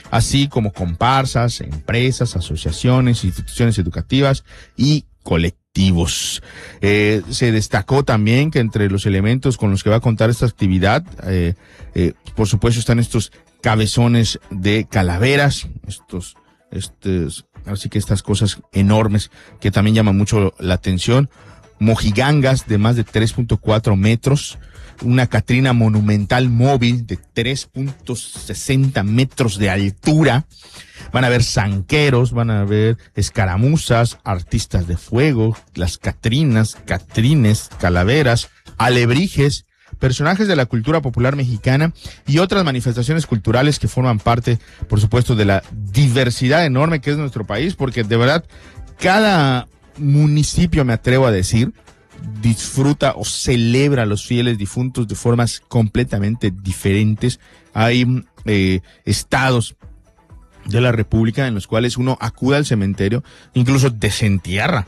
así como comparsas, empresas, asociaciones, instituciones educativas y colectivos. Se destacó también que entre los elementos con los que va a contar esta actividad, por supuesto, están estos cabezones de calaveras, así que estas cosas enormes que también llaman mucho la atención, mojigangas de más de 3.4 metros, una Catrina monumental móvil de 3.60 metros de altura. Van a haber zanqueros, van a haber escaramuzas, artistas de fuego, las Catrinas, Catrines, calaveras, alebrijes, personajes de la cultura popular mexicana y otras manifestaciones culturales que forman parte, por supuesto, de la diversidad enorme que es nuestro país, porque de verdad cada municipio, me atrevo a decir, disfruta o celebra a los fieles difuntos de formas completamente diferentes. Hay estados de la República en los cuales uno acude al cementerio, incluso desentierra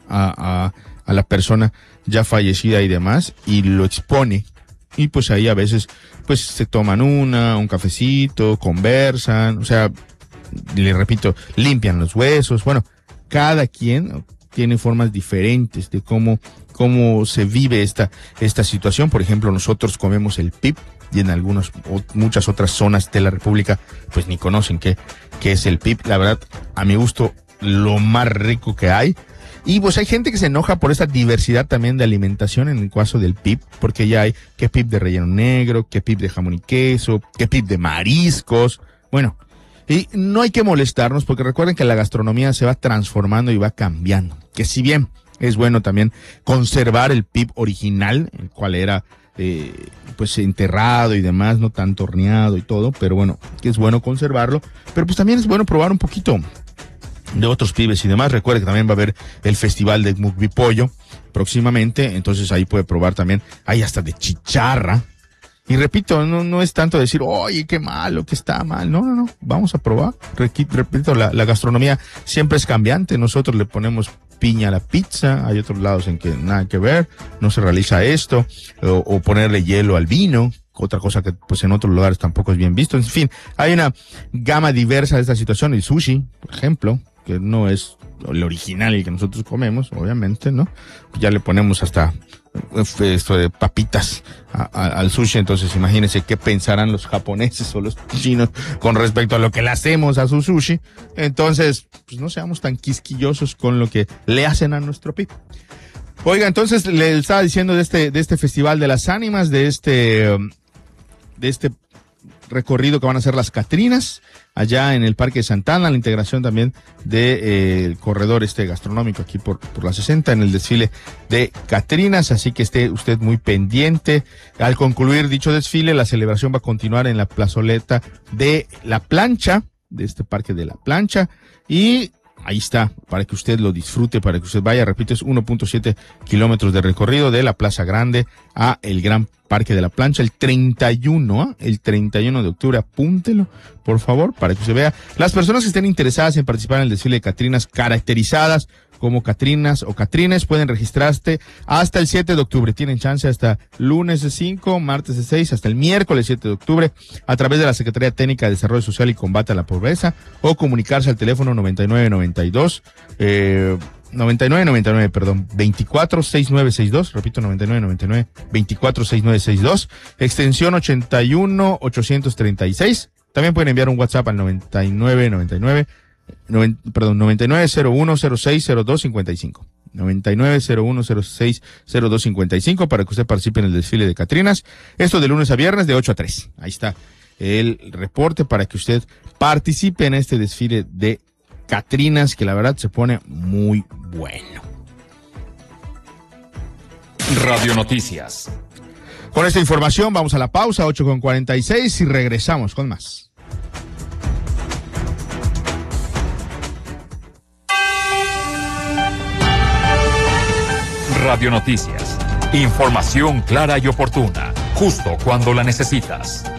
a la persona ya fallecida y demás, y lo expone. Y pues ahí a veces pues se toman un cafecito, conversan, o sea, le repito, limpian los huesos. Bueno, cada quien tiene formas diferentes de cómo se vive esta situación. Por ejemplo, nosotros comemos el pip y en muchas otras zonas de la República pues ni conocen qué es el pip. La verdad, a mi gusto, lo más rico que hay. Y pues hay gente que se enoja por esta diversidad también de alimentación en el caso del pip, porque ya hay que pip de relleno negro, que pip de jamón y queso, que pip de mariscos. Bueno, y no hay que molestarnos porque recuerden que la gastronomía se va transformando y va cambiando. Que si bien es bueno también conservar el pip original, el cual era pues enterrado y demás, no tanto horneado y todo, pero bueno, que es bueno conservarlo. Pero pues también es bueno probar un poquito de otros pibes y demás. Recuerde que también va a haber el festival de Mukbi Pollo próximamente, entonces ahí puede probar también, hay hasta de chicharra. Y repito, no es tanto decir, oye, qué malo, que está mal. No, vamos a probar. Repito, la gastronomía siempre es cambiante. Nosotros le ponemos piña a la pizza, hay otros lados en que nada que ver, no se realiza esto, o ponerle hielo al vino, otra cosa que pues en otros lugares tampoco es bien visto. En fin, hay una gama diversa de esta situación. El sushi, por ejemplo, que no es el original el que nosotros comemos, obviamente, ¿no? Ya le ponemos hasta esto de papitas al sushi, entonces imagínense qué pensarán los japoneses o los chinos con respecto a lo que le hacemos a su sushi. Entonces, pues no seamos tan quisquillosos con lo que le hacen a nuestro pip. Oiga, entonces le estaba diciendo de este Festival de las Ánimas, de este recorrido que van a hacer las Catrinas allá en el Parque de Santa Ana, la integración también el corredor gastronómico aquí por la 60 en el desfile de Catrinas, así que esté usted muy pendiente. Al concluir dicho desfile, la celebración va a continuar en la plazoleta de La Plancha, de este Parque de La Plancha, y ahí está, para que usted lo disfrute, para que usted vaya. Repito, es 1.7 kilómetros de recorrido de la Plaza Grande a el Gran Parque de la Plancha, el 31 de octubre, apúntelo, por favor, para que usted vea. Las personas que estén interesadas en participar en el desfile de Catrinas, caracterizadas como Catrinas o Catrines, pueden registrarse hasta el 7 de octubre. Tienen chance hasta lunes de 5, martes de 6, hasta el miércoles 7 de octubre, a través de la Secretaría Técnica de Desarrollo Social y Combate a la Pobreza, o comunicarse al teléfono 246962, repito, 246962, extensión 81836. También pueden enviar un WhatsApp al 9901060255. 9901060255 para que usted participe en el desfile de Catrinas. Esto de lunes a viernes de 8 a 3. Ahí está el reporte para que usted participe en este desfile de Catrinas, que la verdad se pone muy bueno. Radio Noticias. Con esta información vamos a la pausa, 8:46, y regresamos con más. Radio Noticias. Información clara y oportuna, justo cuando la necesitas.